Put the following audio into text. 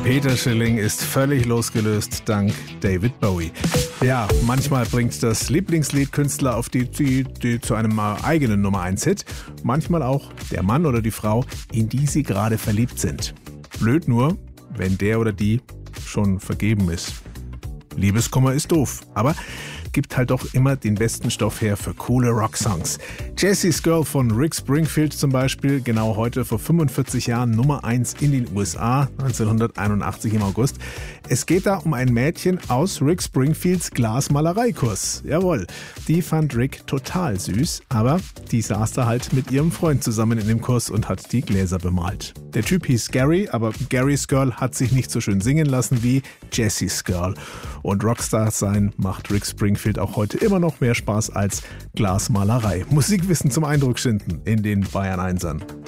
Peter Schilling ist völlig losgelöst dank David Bowie. Ja, manchmal bringt das Lieblingslied Künstler auf die Idee zu einem eigenen Nummer-1-Hit. Manchmal auch der Mann oder die Frau, in die sie gerade verliebt sind. Blöd nur, wenn der oder die schon vergeben ist. Liebeskummer ist doof, aber gibt halt doch immer den besten Stoff her für coole Rocksongs. Jessie's Girl von Rick Springfield zum Beispiel, genau heute vor 45 Jahren Nummer 1 in den USA, 1981 im August. Es geht da um ein Mädchen aus Rick Springfields Glasmalereikurs. Jawohl, die fand Rick total süß, aber die saß da halt mit ihrem Freund zusammen in dem Kurs und hat die Gläser bemalt. Der Typ hieß Gary, aber Gary's Girl hat sich nicht so schön singen lassen wie Jessie's Girl. Und Rockstar sein macht Rick Springfield auch heute immer noch mehr Spaß als Glasmalerei. Musikwissen zum Eindruck schinden in den Bayern 1ern.